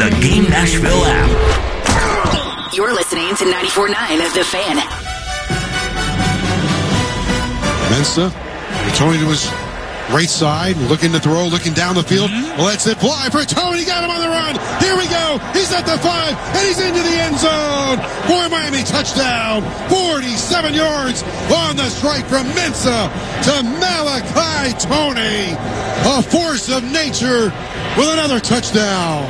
the Game Nashville app. You're listening to 94.9 The Fan. Mensah, Tony to his right side, looking to throw, looking down the field. Lets it fly for Tony. Got him on the run. Here we go. He's at the 5, and he's into the end zone. For Miami, touchdown. 47 yards on the strike from Mensah to Malachi Tony. A force of nature with another touchdown.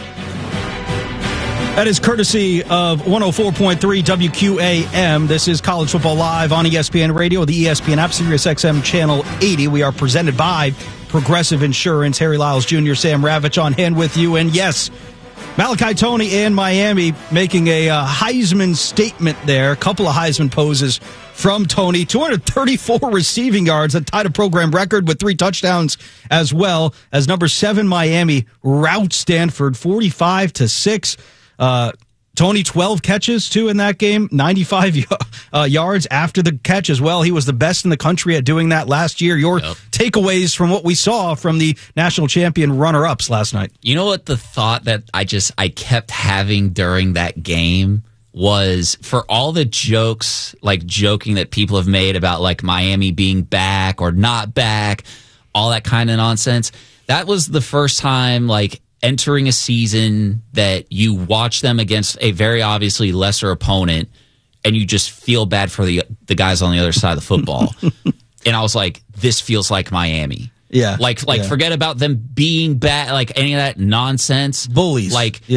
That is courtesy of 104.3 WQAM. This is College Football Live on ESPN Radio, the ESPN app, Sirius XM Channel 80. We are presented by Progressive Insurance. Harry Lyles Jr., Sam Ravitch on hand with you. And yes, Malachi Tony and Miami making a Heisman statement there. A couple of Heisman poses from Tony. 234 receiving yards that tied a program record with 3 touchdowns as well, as number 7 Miami routs Stanford 45-6. Tony, 12 catches, too, in that game, 95 yards after the catch as well. He was the best in the country at doing that last year. Your takeaways from what we saw from the national champion runner-ups last night? You know what the thought that I kept having during that game was, for all the jokes, like joking that people have made about like Miami being back or not back, all that kind of nonsense, that was the first time, like, entering a season that you watch them against a very obviously lesser opponent and you just feel bad for the guys on the other side of the football. And I was like, this feels like Miami. Yeah. Forget about them being bad, like any of that nonsense. Bullies.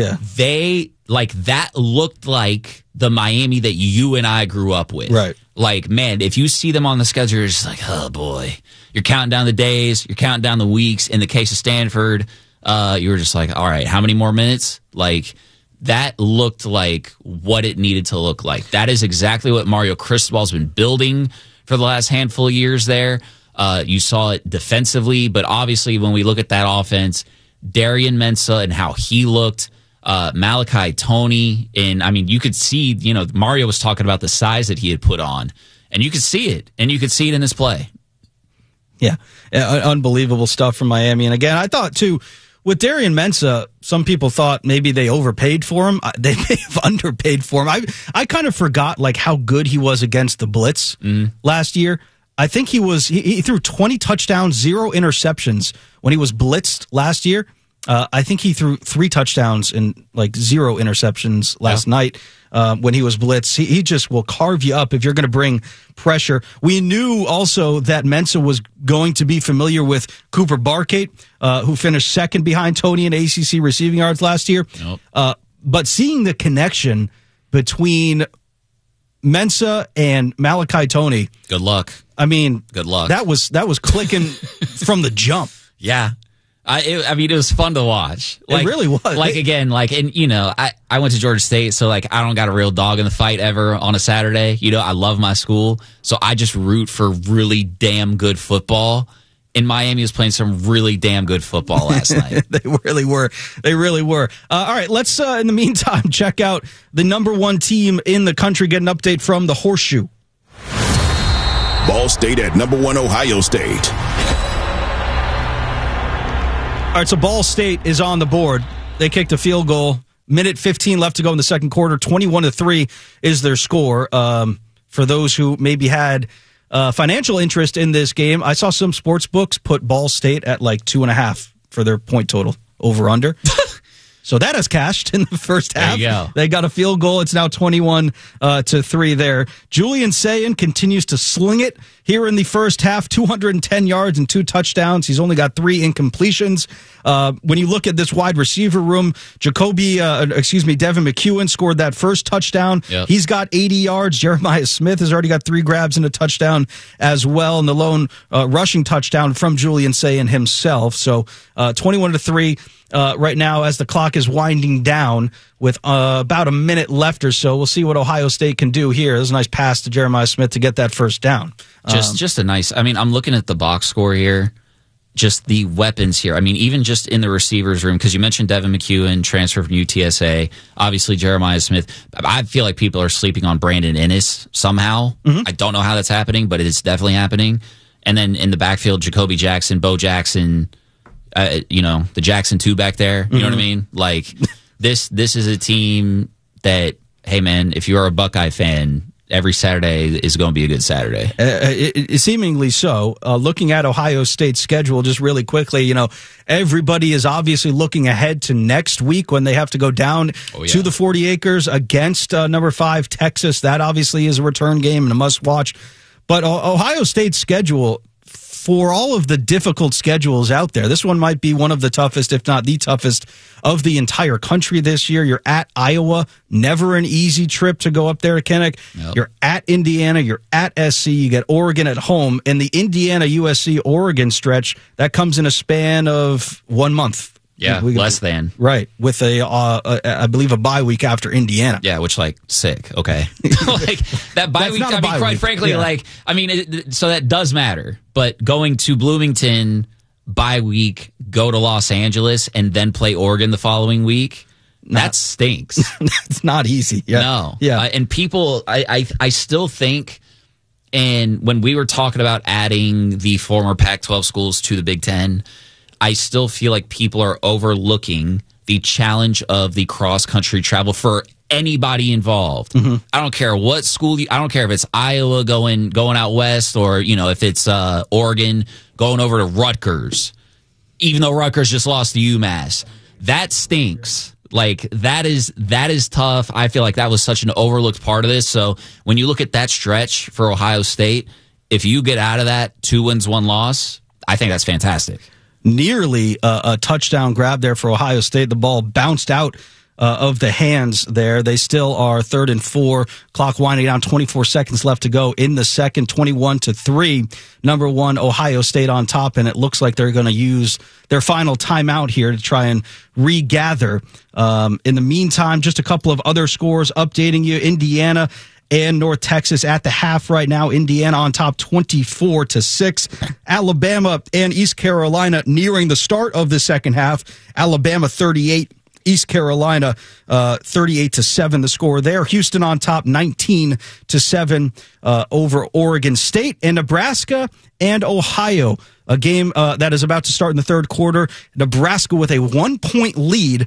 That looked like the Miami that you and I grew up with. Right. Like, man, if you see them on the schedule, you're just like, oh boy. You're counting down the days, you're counting down the weeks. In the case of Stanford, you were just like, all right, how many more minutes? Like, that looked like what it needed to look like. That is exactly what Mario Cristobal's been building for the last handful of years there. You saw it defensively, but obviously when we look at that offense, Darian Mensah and how he looked, Malachi Tony, and I mean, you could see, Mario was talking about the size that he had put on, and you could see it, and you could see it in his play. Yeah, unbelievable stuff from Miami. And again, I thought, too, with Darian Mensah, some people thought maybe they overpaid for him. They may have underpaid for him. I kind of forgot like how good he was against the blitz last year. I think he threw 20 touchdowns, 0 interceptions when he was blitzed last year. I think he threw 3 touchdowns and like 0 interceptions last night when he was blitzed. He just will carve you up if you're going to bring pressure. We knew also that Mensah was going to be familiar with Cooper Barkate, who finished second behind Tony in ACC receiving yards last year. But seeing the connection between Mensah and Malachi Tony. Good luck. I mean, good luck. That was clicking from the jump. Yeah. It was fun to watch. It really was. I went to Georgia State, so I don't got a real dog in the fight ever on a Saturday. I love my school, so I just root for really damn good football. And Miami was playing some really damn good football last night. They really were. All right, let's, in the meantime, check out the number 1 team in the country, get an update from the Horseshoe. Ball State at number 1 Ohio State. All right, so Ball State is on the board. They kicked a field goal. Minute 15 left to go in the second quarter. 21-3 is their score. For those who maybe had financial interest in this game, I saw some sports books put Ball State at like 2.5 for their point total over under. So that has cashed in the first half. There you go. They got a field goal. It's now 21-3 there. Julian Sayin continues to sling it here in the first half, 210 yards and 2 touchdowns. He's only got 3 incompletions. When you look at this wide receiver room, Devin McEwen scored that first touchdown. Yep. He's got 80 yards. Jeremiah Smith has already got 3 grabs and a touchdown as well, and the lone rushing touchdown from Julian Sayin himself. So 21-3 right now as the clock is winding down with about a minute left or so. We'll see what Ohio State can do here. There's a nice pass to Jeremiah Smith to get that first down. Just a nice, I'm looking at the box score here. Just the weapons here. Even just in the receivers room, because you mentioned Devin McEwen, transfer from UTSA. Obviously, Jeremiah Smith. I feel like people are sleeping on Brandon Inniss somehow. I don't know how that's happening, but it is definitely happening. And then in the backfield, Jacoby Jackson, Bo Jackson, the Jackson 2 back there. You know what I mean? This is a team that, hey, man, if you're a Buckeye fan, every Saturday is going to be a good Saturday. Seemingly so. Looking at Ohio State's schedule just really quickly, everybody is obviously looking ahead to next week when they have to go down to the 40 acres against number 5 Texas. That obviously is a return game and a must-watch. But Ohio State's schedule, for all of the difficult schedules out there, this one might be one of the toughest, if not the toughest, of the entire country this year. You're at Iowa, never an easy trip to go up there to Kinnick. Yep. You're at Indiana, you're at SC, you get Oregon at home, and the Indiana, USC, Oregon stretch, that comes in a span of 1 month. Yeah, less than. Right, with I believe a bye week after Indiana. Yeah, which, sick, okay. That bye week, quite frankly, so that does matter. But going to Bloomington, bye week, go to Los Angeles, and then play Oregon the following week, that stinks. It's not easy. Yeah. No. Yeah. And people, I still think, and when we were talking about adding the former Pac-12 schools to the Big Ten, I still feel like people are overlooking the challenge of the cross-country travel for anybody involved. Mm-hmm. I don't care what school, I don't care if it's Iowa going out west or, if it's Oregon going over to Rutgers, even though Rutgers just lost to UMass. That stinks. That is tough. I feel like that was such an overlooked part of this. So when you look at that stretch for Ohio State, if you get out of that 2 wins, 1 loss, I think that's fantastic. Nearly a touchdown grab there for Ohio State. The ball bounced out of the hands there. They still are 3rd and 4. Clock winding down, 24 seconds left to go in the second, 21-3. Number 1, Ohio State on top, and it looks like they're going to use their final timeout here to try and regather. In the meantime, just a couple of other scores updating you. Indiana and North Texas at the half right now. Indiana on top 24-6. Alabama and East Carolina nearing the start of the second half. Alabama 38, East Carolina 38-7 the score there. Houston on top 19-7 over Oregon State. And Nebraska and Ohio, a game that is about to start in the third quarter. Nebraska with a 1-point lead,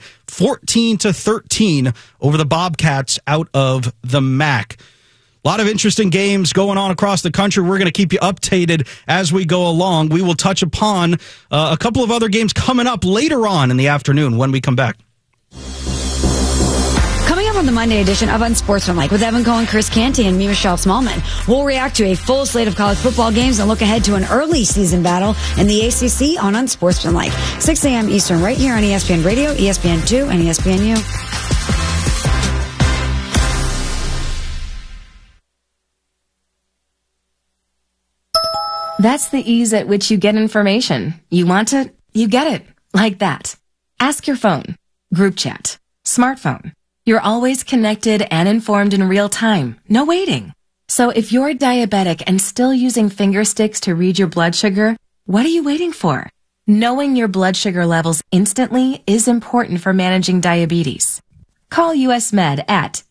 14-13 over the Bobcats out of the MAC. A lot of interesting games going on across the country. We're going to keep you updated as we go along. We will touch upon a couple of other games coming up later on in the afternoon when we come back. Coming up on the Monday edition of Unsportsmanlike with Evan Cohen, Chris Canty, and me, Michelle Smallman, we'll react to a full slate of college football games and look ahead to an early season battle in the ACC on Unsportsmanlike. 6 a.m. Eastern right here on ESPN Radio, ESPN2, and ESPNU. That's the ease at which you get information. You want it, you get it. Like that. Ask your phone. Group chat. Smartphone. You're always connected and informed in real time. No waiting. So if you're diabetic and still using finger sticks to read your blood sugar, what are you waiting for? Knowing your blood sugar levels instantly is important for managing diabetes. Call US Med at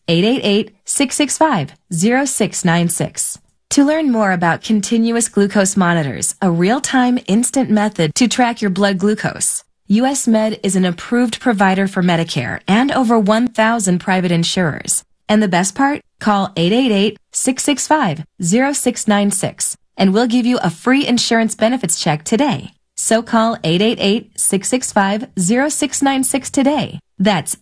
888-665-0696. To learn more about continuous glucose monitors, a real-time instant method to track your blood glucose, US Med is an approved provider for Medicare and over 1,000 private insurers. And the best part? Call 888-665-0696 and we'll give you a free insurance benefits check today. So call 888-665-0696 today. That's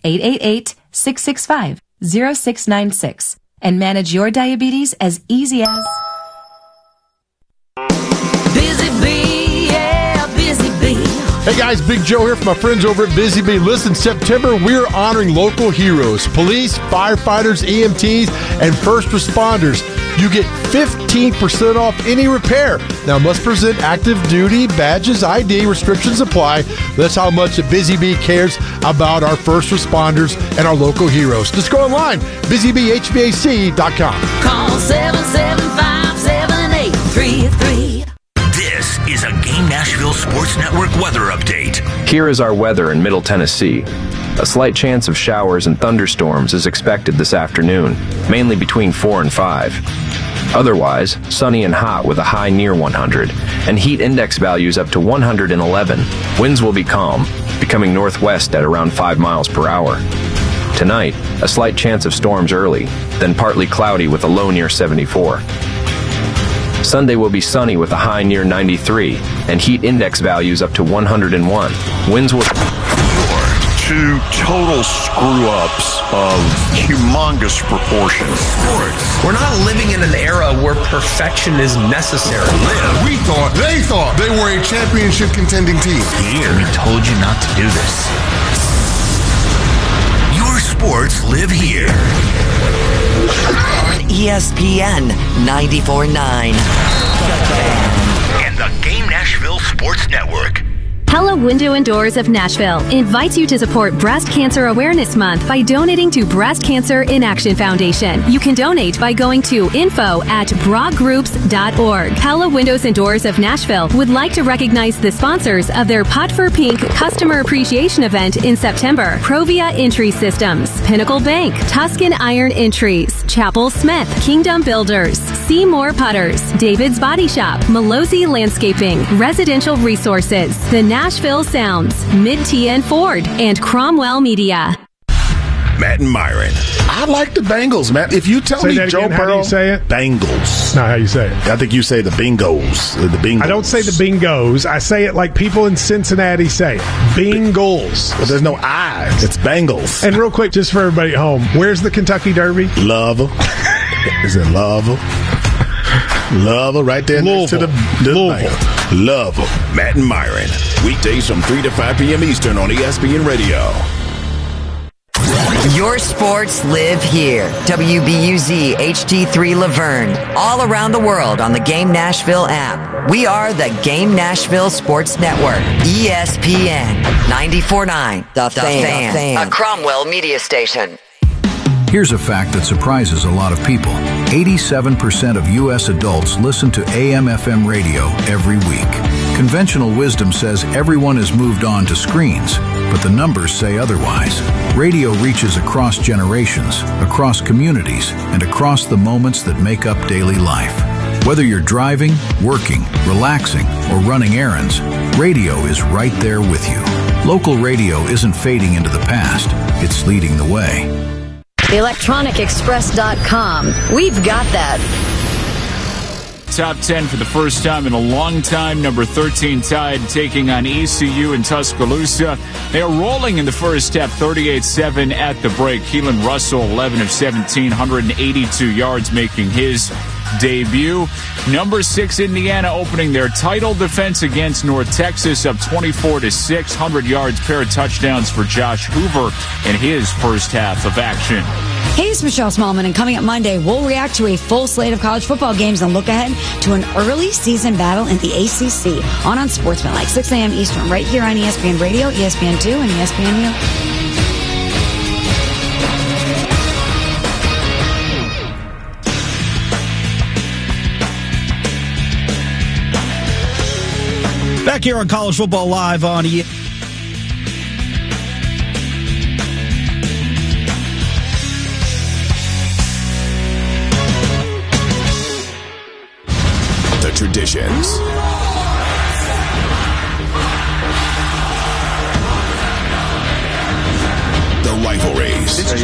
888-665-0696. And manage your diabetes as easy as... Busy Bee, yeah, Busy Bee. Hey guys, Big Joe here from my friends over at Busy Bee. Listen, September, we're honoring local heroes, police, firefighters, EMTs, and first responders. You get 15% off any repair. Now, must present active duty badges, ID, restrictions apply. That's how much Busy Bee cares about our first responders and our local heroes. Just go online, busybhvac.com. Call 775-7833. This is a Game Nashville Sports Network weather update. Here is our weather in Middle Tennessee. A slight chance of showers and thunderstorms is expected this afternoon, mainly between 4 and 5. Otherwise, sunny and hot with a high near 100, and heat index values up to 111. Winds will be calm, becoming northwest at around 5 miles per hour. Tonight, a slight chance of storms early, then partly cloudy with a low near 74. Sunday will be sunny with a high near 93 and heat index values up to 101. Winds will... Two total screw-ups of humongous proportions. Sports. We're not living in an era where perfection is necessary. They thought they were a championship contending team. Here, we told you not to do this. Your sports live here. On ESPN 94.9. And the Game Nashville Sports Network. Pella Window and Doors of Nashville invites you to support Breast Cancer Awareness Month by donating to Breast Cancer in Action Foundation. You can donate by going to info@bragroups.org. Pella Windows and Doors of Nashville would like to recognize the sponsors of their Pot for Pink Customer Appreciation event in September. Provia Entry Systems, Pinnacle Bank, Tuscan Iron Entries, Chapel Smith, Kingdom Builders, Seymour Putters, David's Body Shop, Malozzi Landscaping, Residential Resources, the Nashville Sounds, Mid-TN Ford, and Cromwell Media. Matt and Myron. I like the Bengals, Matt. If you tell me Joe Burrow, how do you say it? Bengals. Not how you say it. I think you say the Bengals. The Bengals. I don't say the Bingos. I say it like people in Cincinnati say it. Bengals. But there's no I's. It's Bengals. And real quick, just for everybody at home, where's the Kentucky Derby? Louisville. Is it Louisville? Louisville, right there next to the Louisville. Louisville. Matt and Myron. Weekdays from 3 to 5 p.m. Eastern on ESPN Radio. Your sports live here. WBUZ HD3 Laverne. All around the world on the Game Nashville app. We are the Game Nashville Sports Network. ESPN 94.9. The Fan. A Cromwell media station. Here's a fact that surprises a lot of people. 87% of U.S. adults listen to AM/FM radio every week. Conventional wisdom says everyone has moved on to screens, but the numbers say otherwise. Radio reaches across generations, across communities, and across the moments that make up daily life. Whether you're driving, working, relaxing, or running errands, radio is right there with you. Local radio isn't fading into the past, it's leading the way. ElectronicExpress.com. We've got that. Top 10 for the first time in a long time. Number 13 Tide taking on ECU in Tuscaloosa. They are rolling in the first half, 38-7 at the break. Keelan Russell, 11 of 17, 182 yards, making his debut. Number 6 Indiana opening their title defense against North Texas, up 24-6, 100 yards, pair of touchdowns for Josh Hoover in his first half of action. Hey, it's Michelle Smallman, and coming up Monday, we'll react to a full slate of college football games and look ahead to an early season battle in the ACC on Unsportsmanlike, 6 a.m. Eastern, right here on ESPN Radio, ESPN2, and ESPN New. Back here on College Football Live on The traditions, the rivalries.